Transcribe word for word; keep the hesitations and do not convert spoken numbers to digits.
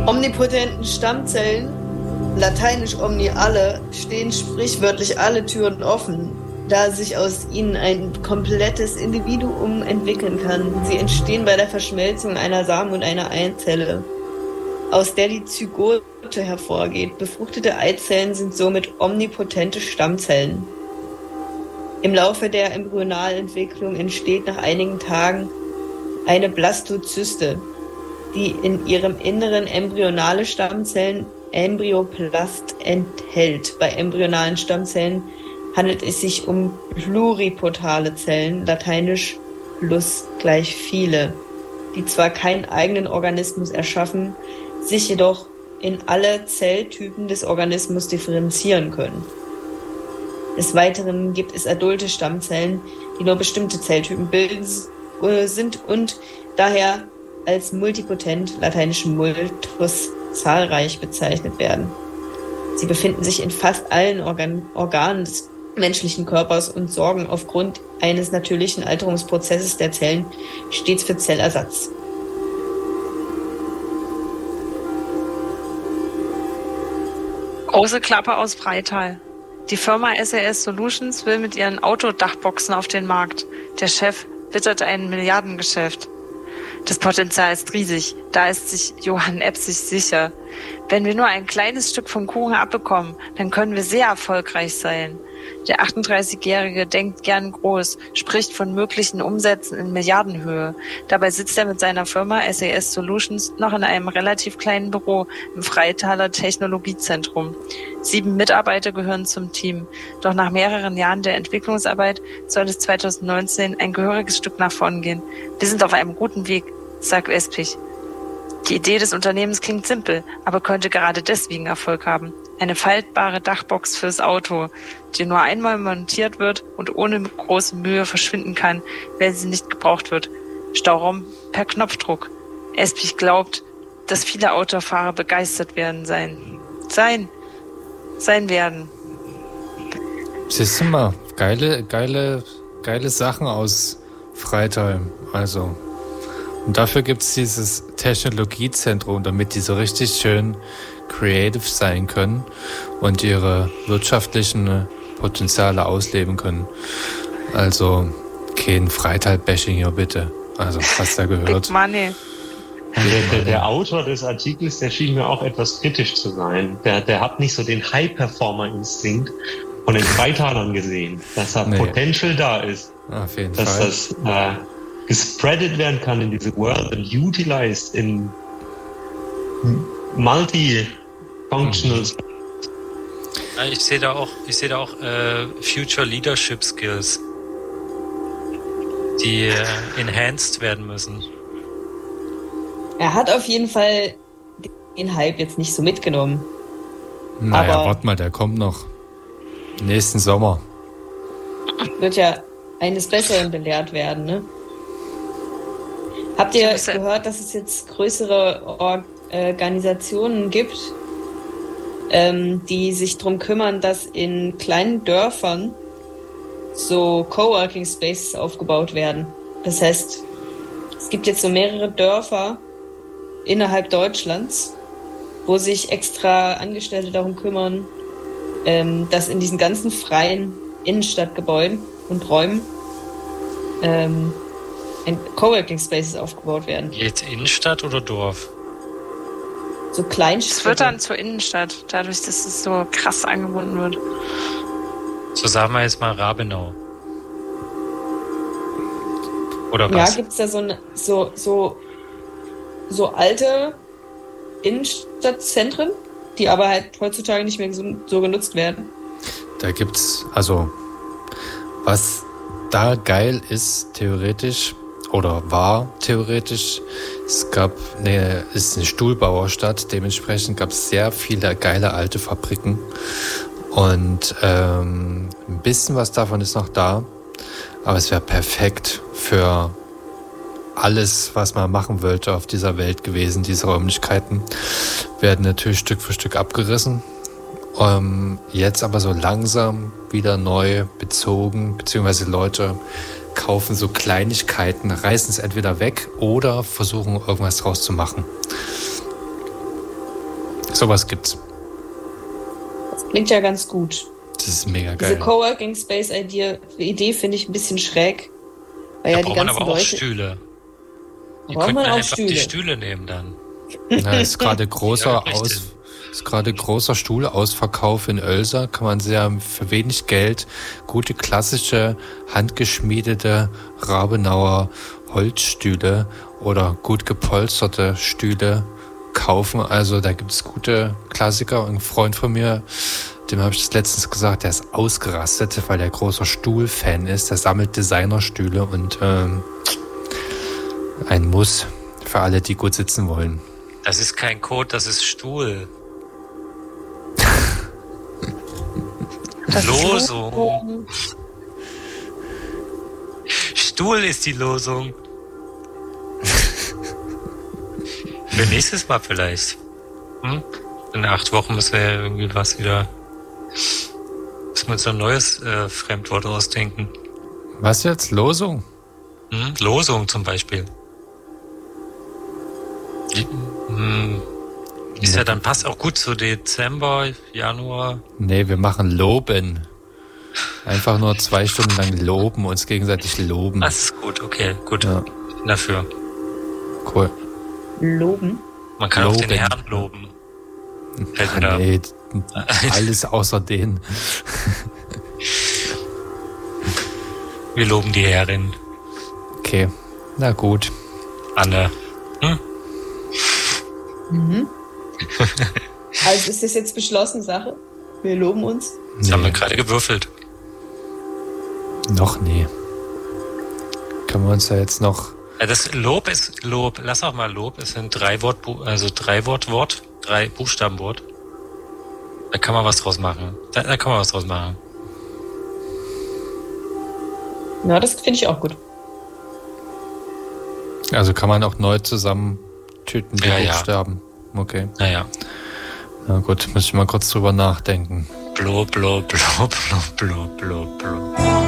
Omnipotenten Stammzellen, lateinisch omni alle, stehen sprichwörtlich alle Türen offen, da sich aus ihnen ein komplettes Individuum entwickeln kann. Sie entstehen bei der Verschmelzung einer Samen- und einer Eizelle, aus der die Zygote hervorgeht. Befruchtete Eizellen sind somit omnipotente Stammzellen. Im Laufe der Embryonalentwicklung entsteht nach einigen Tagen eine Blastozyste, die in ihrem Inneren embryonale Stammzellen, Embryoplast, enthält. Bei embryonalen Stammzellen handelt es sich um pluripotale Zellen, lateinisch plus gleich viele, die zwar keinen eigenen Organismus erschaffen, sich jedoch in alle Zelltypen des Organismus differenzieren können. Des Weiteren gibt es adulte Stammzellen, die nur bestimmte Zelltypen bilden sind und daher als multipotent, lateinisch multus, zahlreich bezeichnet werden. Sie befinden sich in fast allen Organ- Organen des menschlichen Körpers und sorgen aufgrund eines natürlichen Alterungsprozesses der Zellen stets für Zellersatz. Große Klappe aus Freital. Die Firma S A S Solutions will mit ihren Autodachboxen auf den Markt. Der Chef wittert ein Milliardengeschäft. Das Potenzial ist riesig, da ist sich Johann Epsig sicher. Wenn wir nur ein kleines Stück vom Kuchen abbekommen, dann können wir sehr erfolgreich sein. Der achtunddreißigjährige denkt gern groß, spricht von möglichen Umsätzen in Milliardenhöhe. Dabei sitzt er mit seiner Firma S A S Solutions noch in einem relativ kleinen Büro im Freitaler Technologiezentrum. Sieben Mitarbeiter gehören zum Team. Doch nach mehreren Jahren der Entwicklungsarbeit soll es zweitausendneunzehn ein gehöriges Stück nach vorn gehen. Wir sind auf einem guten Weg, sagt Espich. Die Idee des Unternehmens klingt simpel, aber könnte gerade deswegen Erfolg haben. Eine faltbare Dachbox fürs Auto, die nur einmal montiert wird und ohne große Mühe verschwinden kann, wenn sie nicht gebraucht wird. Stauraum per Knopfdruck. Espich glaubt, dass viele Autofahrer begeistert werden sein. Sein. Sein werden. Siehst du mal, geile, geile, geile Sachen aus Freital. Also. Und dafür gibt es dieses Technologiezentrum, damit die so richtig schön creative sein können und ihre wirtschaftlichen Potenziale ausleben können. Also kein Freital-Bashing hier bitte. Also hast du gehört. Big Money. Der, der, der Autor des Artikels, der schien mir auch etwas kritisch zu sein. Der, der hat nicht so den High-Performer-Instinkt von den Freitalern gesehen, dass da nee. Potential da ist. Auf jeden dass Fall. das äh, gespreadet werden kann in diese World and utilized in multi-functional. Mhm. Ja, ich sehe da auch, ich sehe da auch äh, Future Leadership Skills, die äh, enhanced werden müssen. Er hat auf jeden Fall den Hype jetzt nicht so mitgenommen. Naja, aber warte mal, der kommt noch. Nächsten Sommer. Wird ja eines Besseren belehrt werden, ne? Habt ihr gehört, dass es jetzt größere Or- Organisationen gibt, ähm, die sich darum kümmern, dass in kleinen Dörfern so Coworking Spaces aufgebaut werden? Das heißt, es gibt jetzt so mehrere Dörfer innerhalb Deutschlands, wo sich extra Angestellte darum kümmern, ähm, dass in diesen ganzen freien Innenstadtgebäuden und Räumen ähm, Coworking Spaces aufgebaut werden. Jetzt Innenstadt oder Dorf? So Kleinstädte. Es wird dann zur Innenstadt, dadurch, dass es so krass angebunden wird. So sagen wir jetzt mal Rabenau. Oder was? Ja, gibt's da so, eine, so, so, so alte Innenstadtzentren, die aber halt heutzutage nicht mehr so, so genutzt werden. Da gibt's, also, was da geil ist, theoretisch, oder war theoretisch, es gab eine, ist eine Stuhlbauerstadt, dementsprechend gab es sehr viele geile alte Fabriken und ähm, ein bisschen was davon ist noch da, aber es wäre perfekt für alles, was man machen wollte auf dieser Welt gewesen. Diese Räumlichkeiten werden natürlich Stück für Stück abgerissen, ähm, jetzt aber so langsam wieder neu bezogen, beziehungsweise Leute kaufen so Kleinigkeiten, reißen es entweder weg oder versuchen irgendwas draus zu machen. Sowas gibt's. Das klingt ja ganz gut. Das ist mega geil. Diese Coworking Space Idee, Idee finde ich ein bisschen schräg. Weil Da ja die braucht man ganzen aber auch Leute. Stühle. Ihr Braucht könnt man auch einfach Stühle. die Stühle nehmen dann. Na, ist gerade großer Ja, richtig. Aus, ist gerade großer Stuhlausverkauf in Oelsa. Kann man sehr für wenig Geld gute klassische handgeschmiedete Rabenauer Holzstühle oder gut gepolsterte Stühle kaufen. Also da gibt es gute Klassiker. Ein Freund von mir, dem habe ich das letztens gesagt, der ist ausgerastet, weil der großer Stuhl-Fan ist. Der sammelt Designerstühle und ähm, ein Muss für alle, die gut sitzen wollen. Das ist kein Code, das ist Stuhl. Das ist Losung. Stuhl ist die Losung. Für nächstes Mal vielleicht. Hm? In acht Wochen müssen wir ja irgendwie was wieder. Müssen wir uns ein neues äh, Fremdwort ausdenken. Was jetzt? Losung? Hm? Losung zum Beispiel. Die, hm, ist ja dann passt auch gut zu Dezember, Januar. Nee, wir machen Loben. Einfach nur zwei Stunden lang loben, uns gegenseitig loben. Das ist gut, okay, gut. Ja. Dafür. Cool. Loben. Man kann auch den Loben. Herrn loben. Fällt mir Ah, da. nee, alles außer den. Wir loben die Herrin. Okay, na gut. Anne. Hm? Mhm. Also ist das jetzt beschlossen, Sache? Wir loben uns? Das haben wir Nee, gerade gewürfelt. noch nie. Können wir uns ja jetzt noch... Ja, das Lob ist Lob. Lass auch mal Lob. Es sind drei Wort, also drei Wort, Wort, drei Buchstabenwort. Da kann man was draus machen. Da, da kann man was draus machen. Ja, das finde ich auch gut. Also kann man auch neu zusammentüten, die Ja, ja. Buchstaben. Okay, Naja. na gut, muss ich mal kurz drüber nachdenken. Blo, blo, blo, blo, blo, blo, blo.